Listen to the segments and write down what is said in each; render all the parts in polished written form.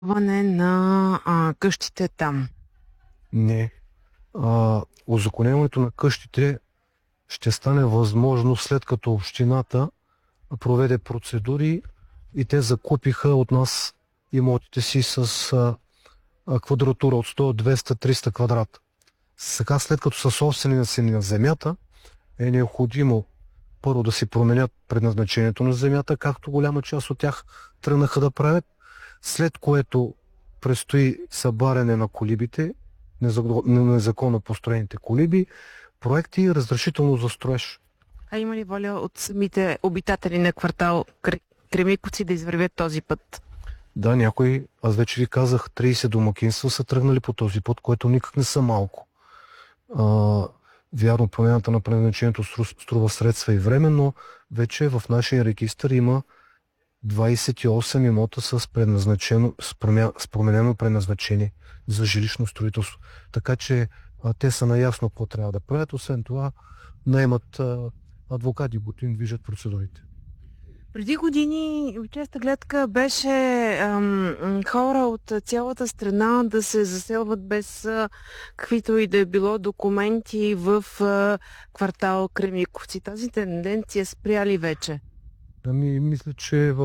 На къщите там. Не. Узаконяването на къщите ще стане възможно след като общината проведе процедури и те закупиха от нас имотите си с квадратура от 100, 200, 300 квадрата. Сега, след като са собственици на земята, е необходимо първо да си променят предназначението на земята, както голяма част от тях тръгнаха да правят, след което предстои събаряне на колибите, незаконно построените колиби, проекти и разрешително за строеж. А има ли воля от самите обитатели на квартал Кремиковци да извървят този път? Да, някои, аз вече ви казах, 30 домакинства са тръгнали по този път, което никак не са малко. Вярно, промената на предназначението струва средства и време, но вече в нашия регистър има 28 имота с променено предназначение за жилищно строителство. Така че те са наясно какво трябва да правят. Освен това, наемат адвокати, които им движат процедурите. Преди години честа гледка беше хора от цялата страна да се заселват без каквито и да е било документи в квартал Кремиковци. Тази тенденция спря ли вече? Ами, мисля, че е в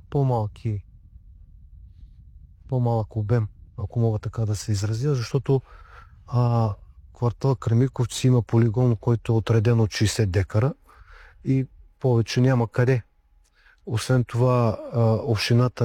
по-малък обем, ако мога така да се изразя, защото квартал Кремиковци има полигон, който е отреден от 60 декара и повече няма къде. Освен това, общината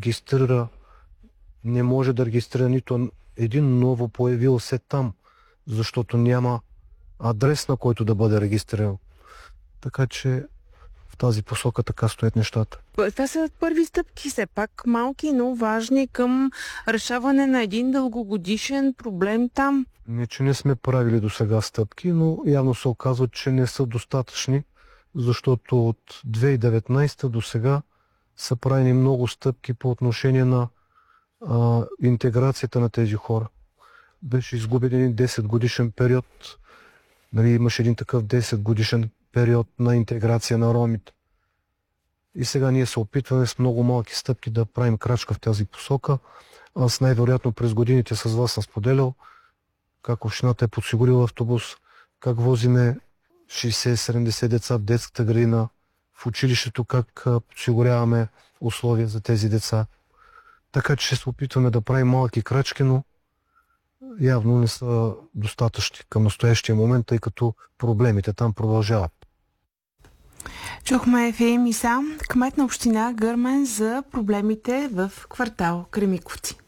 не може да регистрира нито един ново появил се там, защото няма адрес, на който да бъде регистриран. Така че в тази посока така стоят нещата. Това са първи стъпки, все пак малки, но важни към решаване на един дългогодишен проблем там. Не, че не сме правили до сега стъпки, но явно се оказва, че не са достатъчни, защото от 2019 до сега са правени много стъпки по отношение на интеграцията на тези хора. Беше изгубен един 10 годишен период. Нали, имаше един такъв 10 годишен период на интеграция на ромите. И сега ние се опитваме с много малки стъпки да правим крачка в тази посока. Аз най-вероятно през годините с вас съм споделял как общината е подсигурила автобус, как возиме 60-70 деца в детската градина, в училището как подсигуряваме условия за тези деца. Така че ще се опитваме да правим малки крачки, но явно не са достатъчни към настоящия момент, тъй като проблемите там продължават. Чухме Ефим Иса, кмет на община Гърмен, за проблемите в квартал Кремиковци.